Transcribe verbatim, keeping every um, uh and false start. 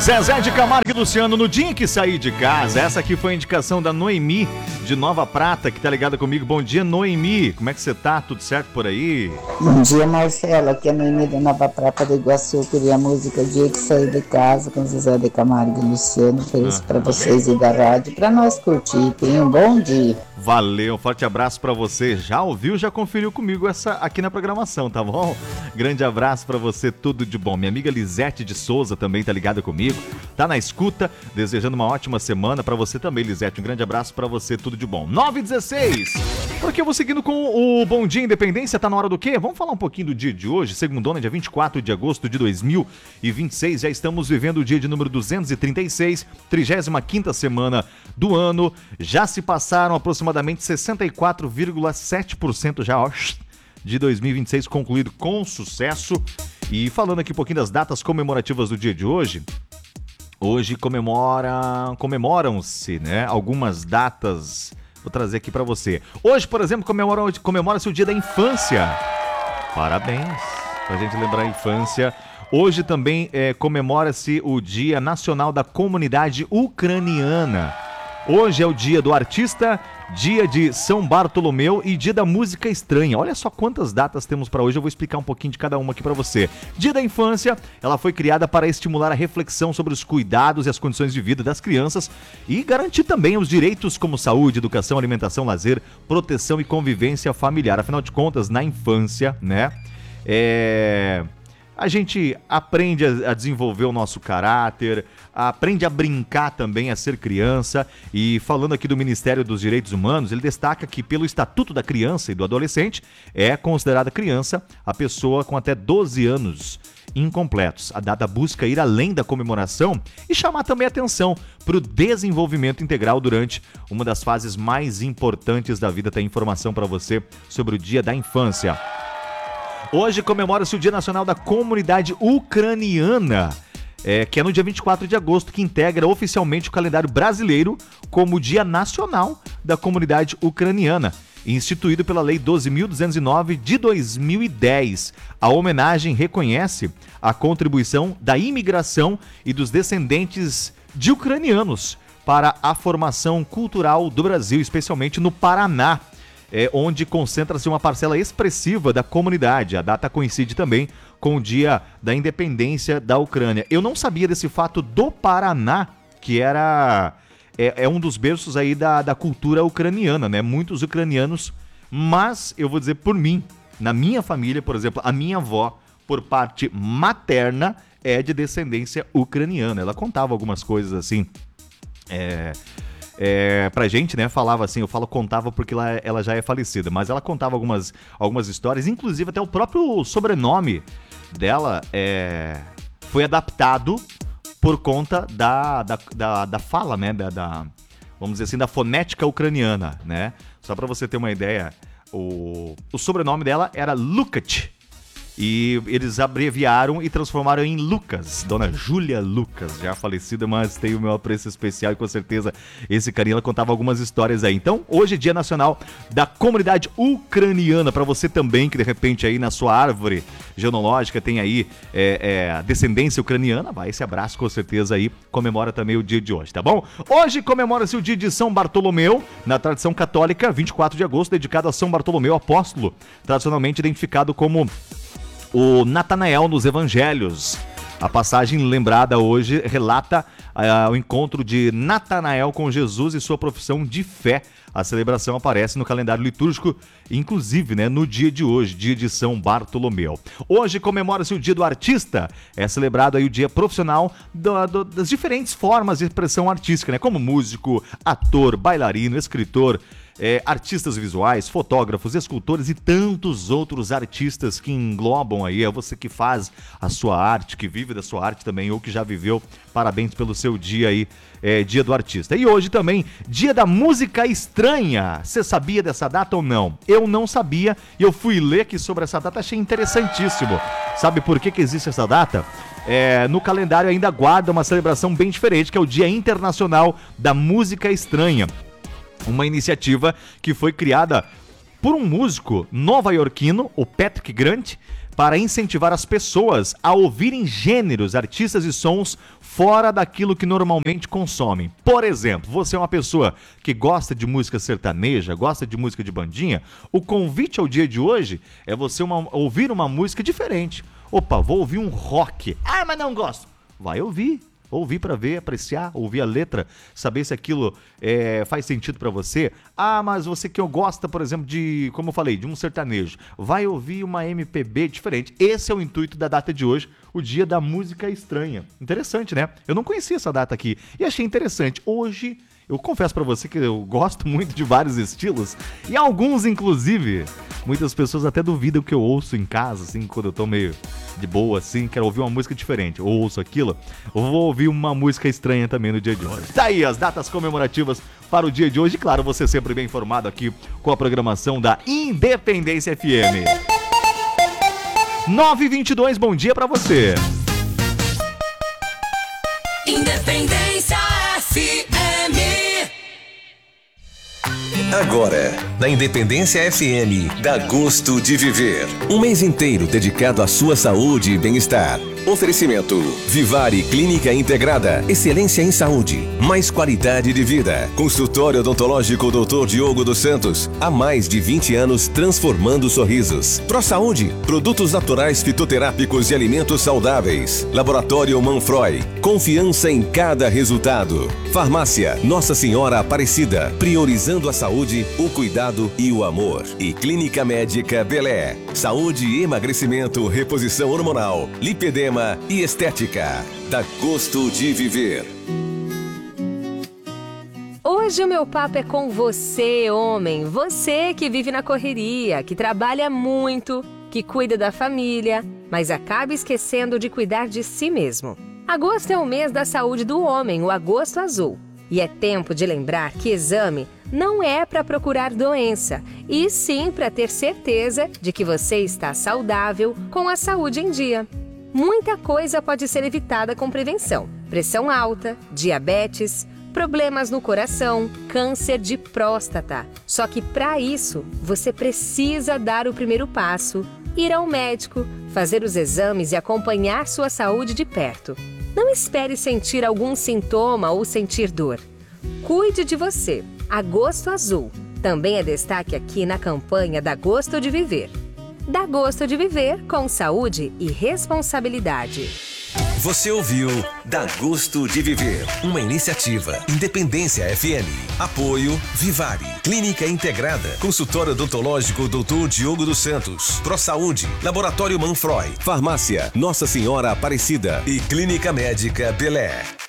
Zezé de Camargo e Luciano, no dia em que saí de casa. Essa aqui foi a indicação da Noemi de Nova Prata, que tá ligada comigo. Bom dia, Noemi, como é que você tá? Tudo certo por aí? Bom dia, Marcelo, aqui é a Noemi de Nova Prata do Iguaçu. Eu queria a música Dia que Saí de Casa com Zezé de Camargo e Luciano. Foi isso ah, pra vocês e da rádio, pra nós curtir. Tenham um bom dia. Valeu, um forte abraço pra você. Já ouviu, já conferiu comigo essa aqui na programação, tá bom? Grande abraço pra você, tudo de bom. Minha amiga Lisete de Souza também tá ligada comigo, tá na escuta, desejando uma ótima semana pra você também, Lisete. Um grande abraço pra você, tudo de bom. nove e dezesseis. Porque eu vou seguindo com o Bom Dia Independência, tá na hora do quê? Vamos falar um pouquinho do dia de hoje, segundona, dia vinte e quatro de agosto de dois mil e vinte e seis. Já estamos vivendo o dia de número duzentos e trinta e seis, trigésima quinta semana do ano. Já se passaram aproximadamente sessenta e quatro vírgula sete por cento já, ó, de dois mil e vinte e seis concluído com sucesso. E falando aqui um pouquinho das datas comemorativas do dia de hoje, hoje comemora, comemoram-se, né, algumas datas. Vou trazer aqui pra você. Hoje, por exemplo, comemora, comemora-se o Dia da Infância. Parabéns, pra gente lembrar a infância. Hoje também é, comemora-se o Dia Nacional da Comunidade Ucraniana. Hoje é o dia do artista, dia de São Bartolomeu e dia da música estranha. Olha só quantas datas temos para hoje, eu vou explicar um pouquinho de cada uma aqui para você. Dia da infância, ela foi criada para estimular a reflexão sobre os cuidados e as condições de vida das crianças e garantir também os direitos como saúde, educação, alimentação, lazer, proteção e convivência familiar. Afinal de contas, na infância, né, é... a gente aprende a desenvolver o nosso caráter, aprende a brincar também, a ser criança. E falando aqui do Ministério dos Direitos Humanos, ele destaca que pelo Estatuto da Criança e do Adolescente é considerada criança a pessoa com até doze anos incompletos. A data busca ir além da comemoração e chamar também atenção para o desenvolvimento integral durante uma das fases mais importantes da vida. Tem informação para você sobre o Dia da Infância. Hoje comemora-se o Dia Nacional da Comunidade Ucraniana, é, que é no dia vinte e quatro de agosto, que integra oficialmente o calendário brasileiro como Dia Nacional da Comunidade Ucraniana, instituído pela Lei doze mil duzentos e nove de dois mil e dez. A homenagem reconhece a contribuição da imigração e dos descendentes de ucranianos para a formação cultural do Brasil, especialmente no Paraná, É, onde concentra-se uma parcela expressiva da comunidade. A data coincide também com o Dia da Independência da Ucrânia. Eu não sabia desse fato do Paraná, que era é, é um dos berços aí da, da cultura ucraniana, né? Muitos ucranianos, mas eu vou dizer por mim, na minha família, por exemplo, a minha avó, por parte materna, é de descendência ucraniana. Ela contava algumas coisas assim, é... É, pra gente, né, falava assim, eu falo contava porque ela, ela já é falecida, mas ela contava algumas, algumas histórias, inclusive até o próprio sobrenome dela é, foi adaptado por conta da, da, da, da fala, né, da, da, vamos dizer assim, da fonética ucraniana, né, só pra você ter uma ideia, o, o sobrenome dela era Lukács. E eles abreviaram e transformaram em Lucas, Dona Júlia Lucas, já falecida, mas tem o meu apreço especial e com certeza esse carinha, ela contava algumas histórias aí. Então, hoje é Dia Nacional da Comunidade Ucraniana, para você também que de repente aí na sua árvore genealógica tem aí é, é, descendência ucraniana, vai esse abraço com certeza aí, comemora também o dia de hoje, tá bom? Hoje comemora-se o dia de São Bartolomeu, na tradição católica, vinte e quatro de agosto, dedicado a São Bartolomeu Apóstolo, tradicionalmente identificado como o Natanael nos Evangelhos. A passagem lembrada hoje relata uh, o encontro de Natanael com Jesus e sua profissão de fé. A celebração aparece no calendário litúrgico, inclusive, né, no dia de hoje, dia de São Bartolomeu. Hoje comemora-se o Dia do Artista. É celebrado aí o dia profissional do, do, das diferentes formas de expressão artística, né, como músico, ator, bailarino, escritor, É, artistas visuais, fotógrafos, escultores e tantos outros artistas que englobam aí, é você que faz a sua arte, que vive da sua arte também, ou que já viveu, parabéns pelo seu dia aí, é, Dia do Artista. E hoje também, Dia da Música Estranha. Você sabia dessa data ou não? Eu não sabia e eu fui ler aqui sobre essa data, achei interessantíssimo. Sabe por que que existe essa data? É, no calendário ainda guarda uma celebração bem diferente, que é o Dia Internacional da Música Estranha. Uma iniciativa que foi criada por um músico nova-iorquino, o Patrick Grant, para incentivar as pessoas a ouvirem gêneros, artistas e sons fora daquilo que normalmente consomem. Por exemplo, você é uma pessoa que gosta de música sertaneja, gosta de música de bandinha, o convite ao dia de hoje é você uma, ouvir uma música diferente. Opa, vou ouvir um rock. Ah, mas não gosto. Vai ouvir. Ouvir para ver, apreciar, ouvir a letra, saber se aquilo é, faz sentido para você. Ah, mas você que gosta, por exemplo, de, como eu falei, de um sertanejo, vai ouvir uma M P B diferente. Esse é o intuito da data de hoje, o Dia da Música Estranha. Interessante, né? Eu não conhecia essa data aqui e achei interessante. Hoje, eu confesso para você que eu gosto muito de vários estilos e alguns, inclusive, muitas pessoas até duvidam que eu ouço em casa, assim, quando eu tô meio de boa, assim, quero ouvir uma música diferente. Eu ouço aquilo, eu vou ouvir uma música estranha também no dia de hoje. Tá aí as datas comemorativas para o dia de hoje. Claro, você sempre bem informado aqui com a programação da Independência F M. nove e vinte e dois, bom dia pra você. Independência F M. Agora, na Independência F M, dá gosto de viver. Um mês inteiro dedicado à sua saúde e bem-estar. Oferecimento: Vivari Clínica Integrada. Excelência em saúde. Mais qualidade de vida. Consultório odontológico doutor Diogo dos Santos. Há mais de vinte anos transformando sorrisos. ProSaúde. Produtos naturais fitoterápicos e alimentos saudáveis. Laboratório Manfroy. Confiança em cada resultado. Farmácia Nossa Senhora Aparecida. Priorizando a saúde, o cuidado e o amor. E Clínica Médica Belé. Saúde e emagrecimento, reposição hormonal, lipedema e estética. Dá gosto de viver. Hoje o meu papo é com você, homem. Você que vive na correria, que trabalha muito, que cuida da família, mas acaba esquecendo de cuidar de si mesmo. Agosto é o mês da saúde do homem, o Agosto Azul. E é tempo de lembrar que exame não é para procurar doença, e sim para ter certeza de que você está saudável, com a saúde em dia. Muita coisa pode ser evitada com prevenção: pressão alta, diabetes, problemas no coração, câncer de próstata. Só que para isso, você precisa dar o primeiro passo, ir ao médico, fazer os exames e acompanhar sua saúde de perto. Não espere sentir algum sintoma ou sentir dor. Cuide de você. Agosto Azul também é destaque aqui na campanha Dá Gosto de Viver. Dá gosto de viver com saúde e responsabilidade. Você ouviu Dá Gosto de Viver, uma iniciativa Independência F M. Apoio Vivari, Clínica Integrada, Consultório Odontológico doutor Diogo dos Santos, ProSaúde, Laboratório Manfroy, Farmácia Nossa Senhora Aparecida e Clínica Médica Belé.